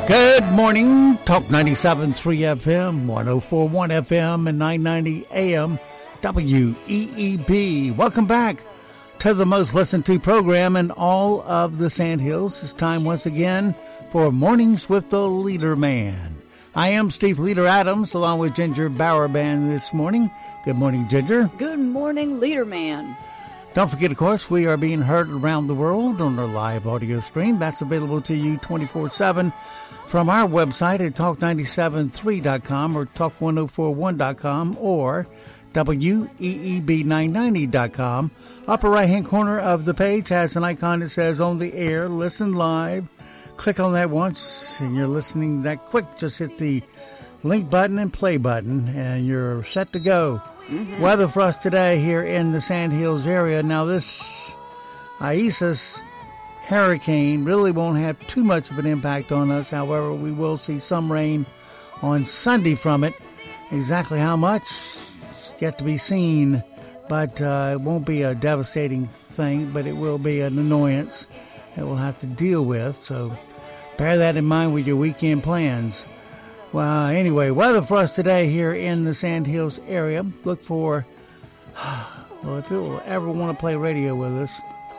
Good morning, Talk 97.3 FM, 104.1 FM, and 990 AM, WEEB. Welcome back to the most listened to program in all of the Sandhills. It's time once again for Mornings with the Leader Man. I am Steve Leader Adams, along with Ginger Bowerband this morning. Good morning, Ginger. Good morning, Leader Man. Don't forget, of course, we are being heard around the world on our live audio stream. That's available to you 24/7 from our website at talk973.com or talk1041.com or WEEB990.com. Upper right-hand corner of the page has an icon that says On the Air, Listen Live. Click on that once and you're listening that quick. Just hit the link button and play button and you're set to go. Mm-hmm. Weather for us today here in the Sandhills area. Now this Isaias hurricane really won't have too much of an impact on us. However, we will see some rain on Sunday from it. Exactly how much is yet to be seen, but it won't be a devastating thing, but it will be an annoyance that we'll have to deal with. So bear that in mind with your weekend plans. Well, anyway, weather for us today here in the Sandhills area. Look for, well, if you will ever want to play radio with us,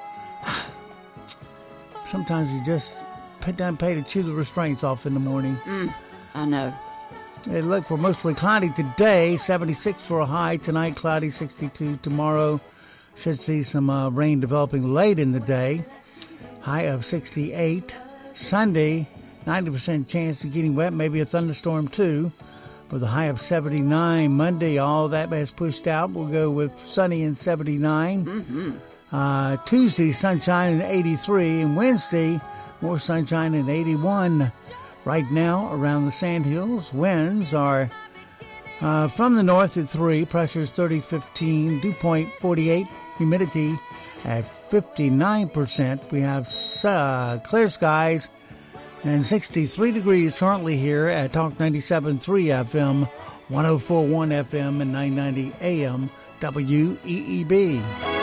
sometimes you just don't pay to chew the restraints off in the morning. I know. They look for mostly cloudy today, 76 for a high. Tonight, cloudy, 62. Tomorrow, should see some rain developing late in the day. High of 68. Sunday, 90% chance of getting wet, maybe a thunderstorm too, with a high of 79. Monday, all that has pushed out. We'll go with sunny and 79. Mm-hmm. Tuesday, sunshine and 83. And Wednesday, more sunshine and 81. Right now, around the Sandhills, winds are from the north at 3. Pressure is 30-15. Dew point 48. Humidity at 59%. We have clear skies and 63 degrees currently here at Talk 97.3 FM, 104.1 FM, and 990 AM, WEEB.